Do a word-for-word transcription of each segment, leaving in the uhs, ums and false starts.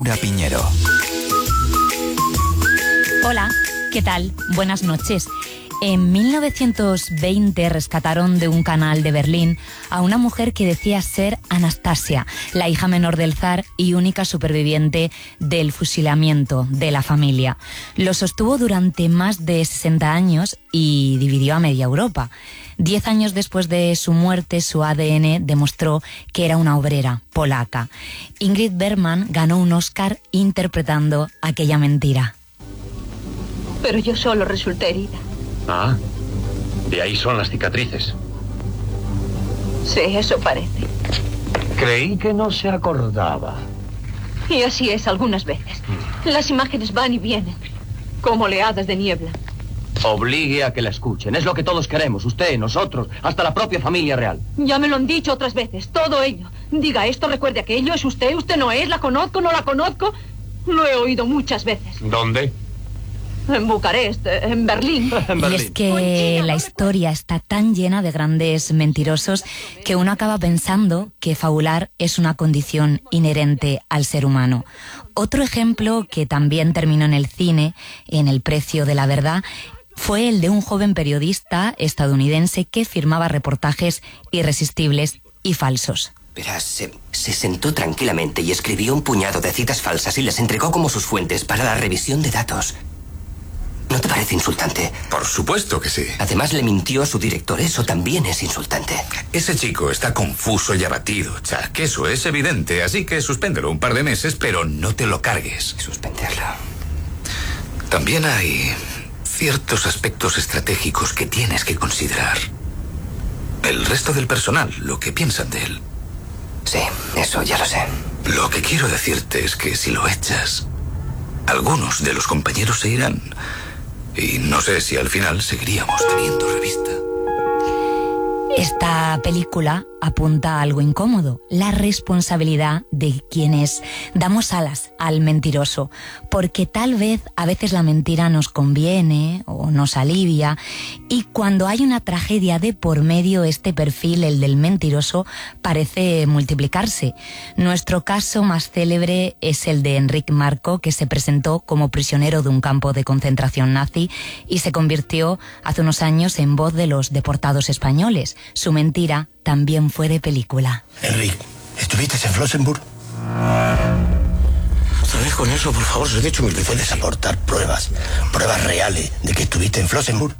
Laura Piñero. Hola, ¿qué tal? Buenas noches. En mil novecientos veinte rescataron de un canal de Berlín a una mujer que decía ser Anastasia, la hija menor del zar y única superviviente del fusilamiento de la familia. Lo sostuvo durante más de sesenta años y dividió a media Europa. Diez años después de su muerte, su A D N demostró que era una obrera polaca. Ingrid Bergman ganó un Oscar interpretando aquella mentira. Pero yo solo resulté herida. Ah, de ahí son las cicatrices. Sí, eso parece. Creí que no se acordaba. Y así es algunas veces. Las imágenes van y vienen, como oleadas de niebla. Obligue a que la escuchen. Es lo que todos queremos. Usted, nosotros, hasta la propia familia real. Ya me lo han dicho otras veces, todo ello. Diga esto, recuerde aquello. ¿Es usted? ¿Usted no es? ¿La conozco? ¿No la conozco? Lo he oído muchas veces. ¿Dónde? En Bucarest, en Berlín. En Berlín. Y es que la historia está tan llena de grandes mentirosos que uno acaba pensando que fabular es una condición inherente al ser humano. Otro ejemplo que también terminó en el cine, en El precio de la verdad, fue el de un joven periodista estadounidense que firmaba reportajes irresistibles y falsos. Verás, se, se sentó tranquilamente y escribió un puñado de citas falsas y las entregó como sus fuentes para la revisión de datos. ¿No te parece insultante? Por supuesto que sí. Además le mintió a su director. Eso también es insultante. Ese chico está confuso y abatido, Chuck. Eso es evidente, así que suspéndelo un par de meses, pero no te lo cargues. Suspenderlo. También hay ciertos aspectos estratégicos que tienes que considerar. El resto del personal, lo que piensan de él. Sí, eso ya lo sé. Lo que quiero decirte es que si lo echas, algunos de los compañeros se irán. Y no sé si al final seguiríamos teniendo revista. Esta película apunta a algo incómodo, la responsabilidad de quienes damos alas al mentiroso, porque tal vez a veces la mentira nos conviene o nos alivia, y cuando hay una tragedia de por medio, este perfil, el del mentiroso, parece multiplicarse. Nuestro caso más célebre es el de Enric Marco, que se presentó como prisionero de un campo de concentración nazi y se convirtió hace unos años en voz de los deportados españoles. Su mentira también fue de película. Enric, ¿estuviste en Flossenburg? Otra vez con eso, por favor, se lo he dicho mil veces. ¿Puedes aportar pruebas, pruebas reales de que estuviste en Flossenburg?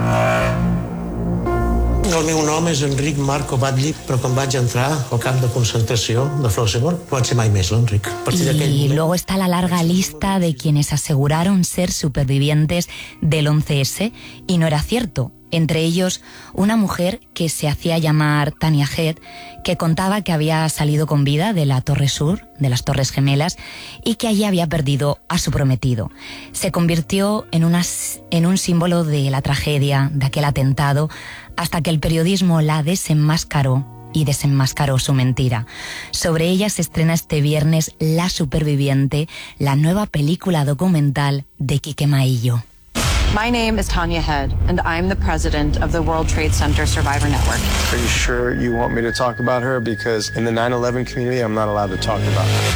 El meu nom és Enric Marco Batlle, però quan vaig entrar al camp de concentració de Flossenburg, no vaig ser mai més l'Enric. Y luego está la larga lista de quienes aseguraron ser supervivientes del once ese y no era cierto. Entre ellos, una mujer que se hacía llamar Tania Head, que contaba que había salido con vida de la Torre Sur, de las Torres Gemelas, y que allí había perdido a su prometido. Se convirtió en, una, en un símbolo de la tragedia, de aquel atentado, hasta que el periodismo la desenmascaró y desenmascaró su mentira. Sobre ella se estrena este viernes La Superviviente, la nueva película documental de Quique Maillo. My name is Tanya Head, and I'm the president of the World Trade Center Survivor Network. Are you sure you want me to talk about her? Because in the nine eleven community, I'm not allowed to talk about her.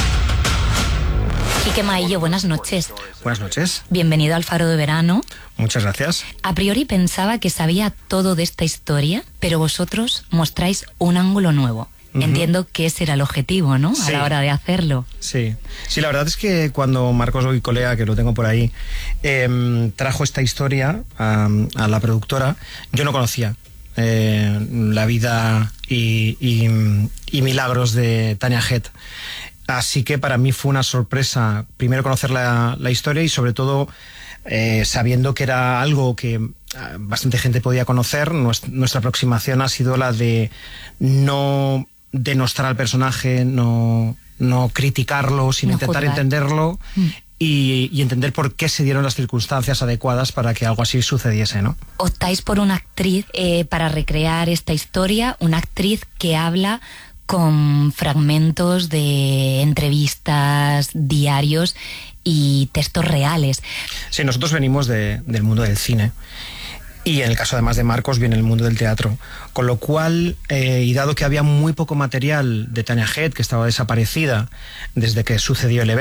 Quique Maillo, buenas noches. Buenas noches. Bienvenido al Faro de Verano. Muchas gracias. A priori pensaba que sabía todo de esta historia, pero vosotros mostráis un ángulo nuevo. Uh-huh. Entiendo que ese era el objetivo, ¿no? Sí. A la hora de hacerlo. Sí, sí, la verdad es que cuando Marcos Goicolea, que lo tengo por ahí, eh, trajo esta historia a, a la productora, yo no conocía eh, la vida y, y, y milagros de Tania Head. Así que para mí fue una sorpresa, primero conocer la, la historia y sobre todo eh, sabiendo que era algo que bastante gente podía conocer. Nuestra, nuestra aproximación ha sido la de no denostar al personaje, no, no criticarlo, sino no intentar juzgar. entenderlo mm. y, y entender por qué se dieron las circunstancias adecuadas para que algo así sucediese, ¿no? Optáis por una actriz eh, para recrear esta historia, una actriz que habla con fragmentos de entrevistas, diarios y textos reales. Sí, nosotros venimos de, del mundo del cine. Y en el caso además de Marcos viene el mundo del teatro, con lo cual, eh, y dado que había muy poco material de Tania Head, que estaba desaparecida desde que sucedió el evento,